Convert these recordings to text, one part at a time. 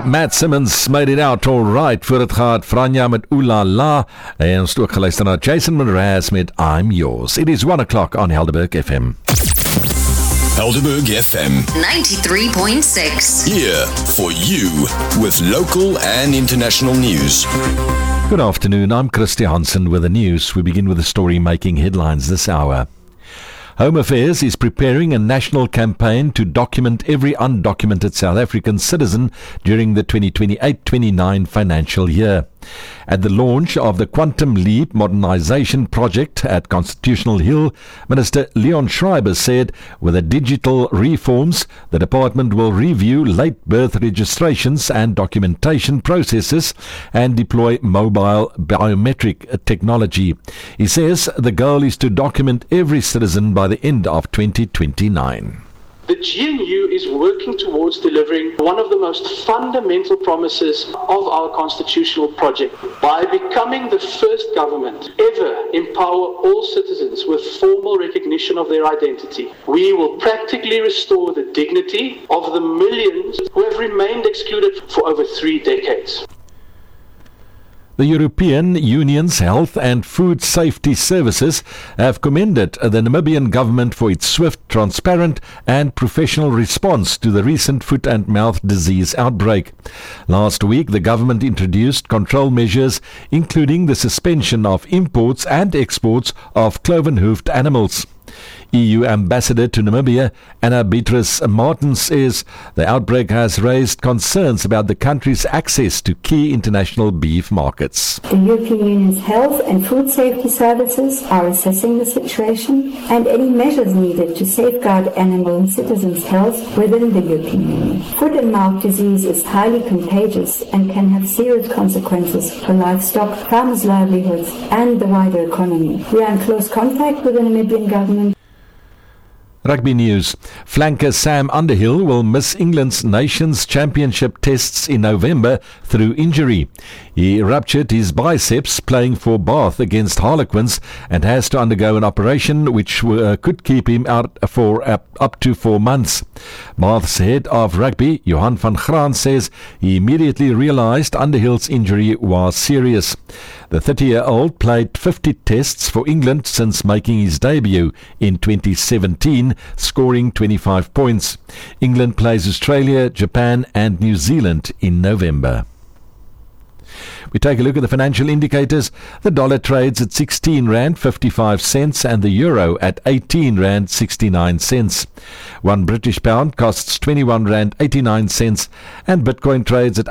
Matt Simmons made it out all right voor het gaat Franja met Ooh La La en ons ook geluister na Jason Mraz met I'm Yours. It is 1 o'clock on Helderberg FM. Helderberg FM 93.6. Here for you with local and international news. Good afternoon, I'm Christy Hansen with the news. We begin with the story making headlines this hour. Home Affairs is preparing a national campaign to document every undocumented South African citizen during the 2028-29 financial year. At the launch of the Quantum Leap Modernisation Project at Constitutional Hill, Minister Leon Schreiber said, with the digital reforms, the department will review late birth registrations and documentation processes and deploy mobile biometric technology. He says the goal is to document every citizen by the end of 2029. The GNU is working towards delivering one of the most fundamental promises of our constitutional project by becoming the first government ever empower all citizens with formal recognition of their identity. We will practically restore the dignity of the millions who have remained excluded for over 3 decades. The European Union's Health and Food Safety Services have commended the Namibian government for its swift, transparent and professional response to the recent foot and mouth disease outbreak. Last week, the government introduced control measures, including the suspension of imports and exports of cloven-hoofed animals. EU Ambassador to Namibia, Anna Beatrice Martin, says the outbreak has raised concerns about the country's access to key international beef markets. The European Union's Health and Food Safety Services are assessing the situation and any measures needed to safeguard animal and citizens' health within the European Union. Foot and mouth disease is highly contagious and can have serious consequences for livestock, farmers' livelihoods and the wider economy. We are in close contact with the Namibian government. Rugby news. Flanker Sam Underhill will miss England's Nations Championship tests in November through injury. He ruptured his biceps playing for Bath against Harlequins and has to undergo an operation which could keep him out for up to 4 months. Bath's head of rugby, Johan van Graan, says he immediately realised Underhill's injury was serious. The 30-year-old played 50 tests for England since making his debut in 2017, scoring 25 points. England plays Australia, Japan and New Zealand in November. We take a look at the financial indicators. The dollar trades at 16 Rand 55 cents and the euro at 18 Rand 69 cents. 1 British pound costs 21 Rand 89 cents and Bitcoin trades at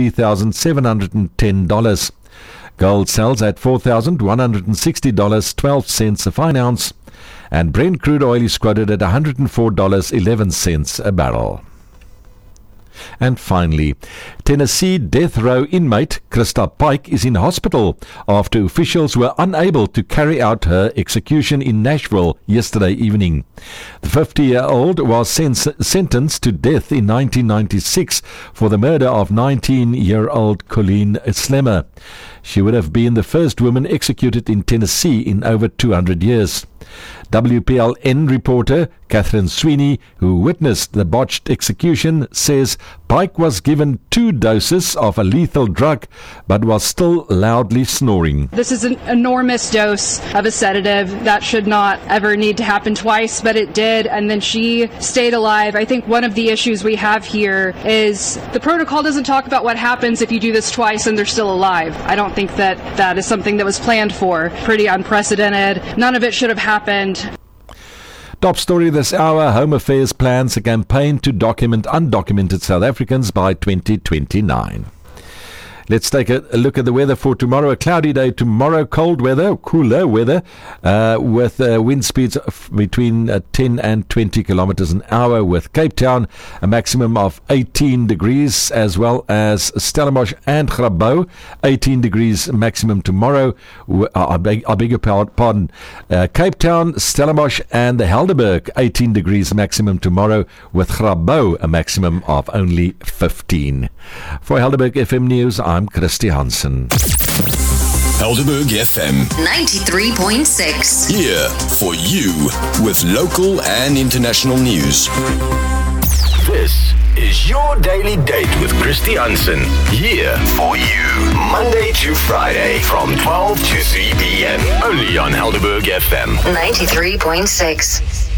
$83,710. Gold sells at $4,160.12 a fine ounce, and Brent crude oil is quoted at $104.11 a barrel. And finally, Tennessee death row inmate Krista Pike is in hospital after officials were unable to carry out her execution in Nashville yesterday evening. The 50-year-old was sentenced to death in 1996 for the murder of 19-year-old Colleen Slemmer. She would have been the first woman executed in Tennessee in over 200 years. WPLN reporter Catherine Sweeney, who witnessed the botched execution, says Pike was given 2 doses of a lethal drug but was still loudly snoring. This is an enormous dose of a sedative that should not ever need to happen twice, but it did, and then she stayed alive. I think one of the issues we have here is the protocol doesn't talk about what happens if you do this twice and they're still alive. I don't think that is something that was planned for. Pretty unprecedented. None of it should have happened. Top story this hour, Home Affairs plans a campaign to document undocumented South Africans by 2029. Let's take a look at the weather for tomorrow. A cloudy day tomorrow, cold weather, cooler weather, with wind speeds between 10 and 20 kilometers an hour, with Cape Town a maximum of 18 degrees, as well as Stellenbosch and Grabouw, 18 degrees maximum tomorrow. I beg your pardon. Cape Town, Stellenbosch and the Helderberg, 18 degrees maximum tomorrow, with Grabouw a maximum of only 15. For Helderberg FM News, I'm Christy Hansen. Helderberg FM 93.6. Here for you with local and international news. This is your daily date with Christy Hansen. Here for you, Monday to Friday from 12 to 3 p.m. Only on Helderberg FM. 93.6.